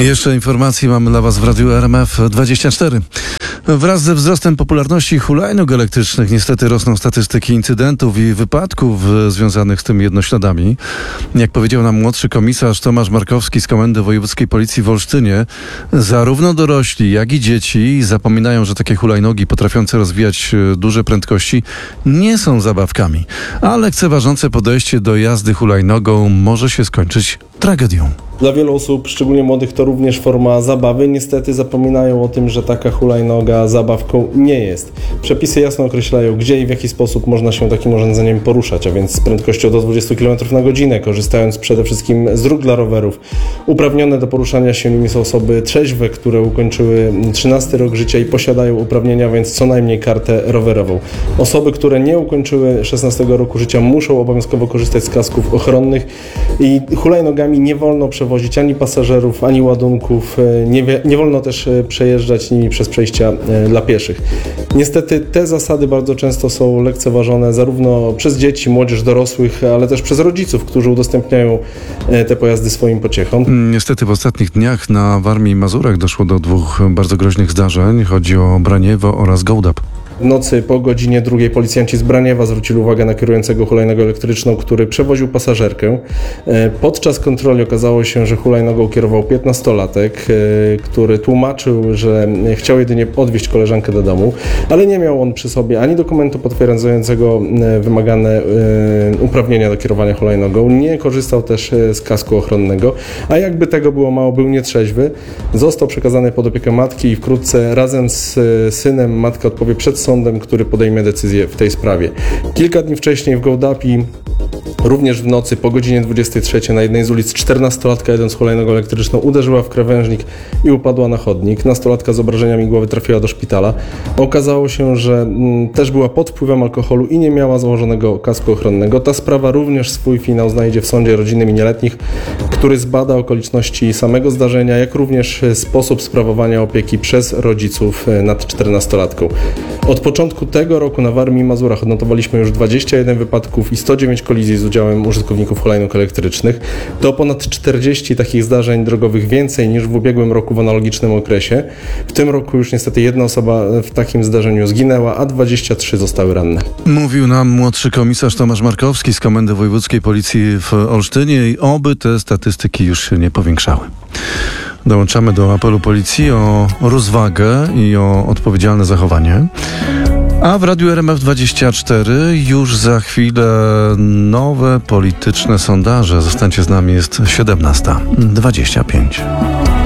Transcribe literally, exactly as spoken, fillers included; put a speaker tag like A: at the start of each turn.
A: Jeszcze informacji mamy dla Was w Radiu R M F dwadzieścia cztery. Wraz ze wzrostem popularności hulajnóg elektrycznych niestety rosną statystyki incydentów i wypadków związanych z tymi jednośladami. Jak powiedział nam młodszy komisarz Tomasz Markowski z Komendy Wojewódzkiej Policji w Olsztynie, zarówno dorośli, jak i dzieci zapominają, że takie hulajnogi potrafiące rozwijać duże prędkości nie są zabawkami, a lekceważące podejście do jazdy hulajnogą może się skończyć tragedią.
B: Dla wielu osób, szczególnie młodych, to również forma zabawy. Niestety zapominają o tym, że taka hulajnoga zabawką nie jest. Przepisy jasno określają, gdzie i w jaki sposób można się takim urządzeniem poruszać, a więc z prędkością do dwudziestu kilometrów na godzinę, korzystając przede wszystkim z dróg dla rowerów. Uprawnione do poruszania się nimi są osoby trzeźwe, które ukończyły trzynasty rok życia i posiadają uprawnienia, więc co najmniej kartę rowerową. Osoby, które nie ukończyły szesnastego roku życia, muszą obowiązkowo korzystać z kasków ochronnych i hulajnogami nie wolno przewozić ani pasażerów, ani ładunków. Nie, nie wolno też przejeżdżać nimi przez przejścia dla pieszych. Niestety te zasady bardzo często są lekceważone zarówno przez dzieci, młodzież, dorosłych, ale też przez rodziców, którzy udostępniają te pojazdy swoim pociechom.
A: Niestety w ostatnich dniach na Warmii i Mazurach doszło do dwóch bardzo groźnych zdarzeń. Chodzi o Braniewo oraz Gołdap.
B: W nocy po godzinie drugiej policjanci z Braniewa zwrócili uwagę na kierującego hulajnogą elektryczną, który przewoził pasażerkę. Podczas kontroli okazało się, że hulajnogą kierował piętnastolatek, który tłumaczył, że chciał jedynie odwieźć koleżankę do domu, ale nie miał on przy sobie ani dokumentu potwierdzającego wymagane uprawnienia do kierowania hulajnogą, nie korzystał też z kasku ochronnego, a jakby tego było mało, był nietrzeźwy. Został przekazany pod opiekę matki i wkrótce razem z synem matka odpowie przed sądem, który podejmie decyzję w tej sprawie. Kilka dni wcześniej w Gołdapi, również w nocy po godzinie dwudziestej trzeciej na jednej z ulic czternastolatka jadąc hulajnogą elektryczną uderzyła w krawężnik i upadła na chodnik. Nastolatka z obrażeniami głowy trafiła do szpitala. Okazało się, że m, też była pod wpływem alkoholu i nie miała założonego kasku ochronnego. Ta sprawa również swój finał znajdzie w sądzie rodzinnym i nieletnich, który zbada okoliczności samego zdarzenia, jak również sposób sprawowania opieki przez rodziców nad czternastolatką. Od początku tego roku na Warmii i Mazurach odnotowaliśmy już dwadzieścia jeden wypadków i sto dziewięć kolizji z udziałem użytkowników hulajnóg elektrycznych. To ponad czterdzieści takich zdarzeń drogowych więcej niż w ubiegłym roku w analogicznym okresie. W tym roku już niestety jedna osoba w takim zdarzeniu zginęła, a dwadzieścia trzy zostały ranne.
A: Mówił nam młodszy komisarz Tomasz Markowski z Komendy Wojewódzkiej Policji w Olsztynie i oby te statystyki już się nie powiększały. Dołączamy do apelu policji o rozwagę i o odpowiedzialne zachowanie. A w Radiu R M F dwadzieścia cztery już za chwilę nowe polityczne sondaże. Zostańcie z nami, jest siedemnasta dwadzieścia pięć.